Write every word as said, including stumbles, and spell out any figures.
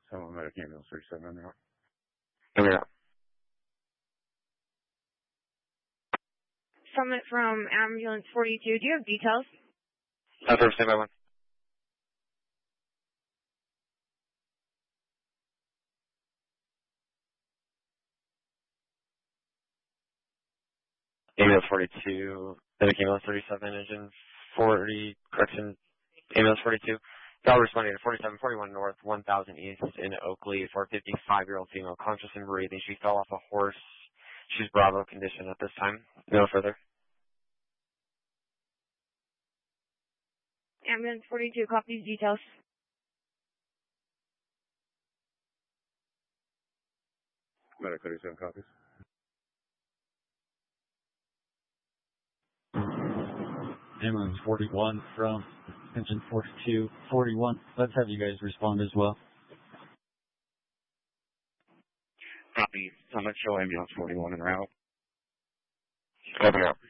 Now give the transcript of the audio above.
Someone medic ambulance thirty-seven now. Okay. Now. Summit from ambulance forty-two. Do you have details? Uh, first, stand by one. Ambulance forty-two, medic ambulance thirty-seven, engine forty, correction, ambulance forty-two. Y'all responding to forty-seven forty-one North, one thousand East in Oakley for a fifty-five-year-old female, conscious and breathing. She fell off a horse. She's Bravo condition at this time. No further. Ambulance forty-two, copies details. Medic thirty-seven copies. Ambulance forty-one from engine forty-two forty-one. Let's have you guys respond as well. Copy. Summit show ambulance forty-one en route. Over now.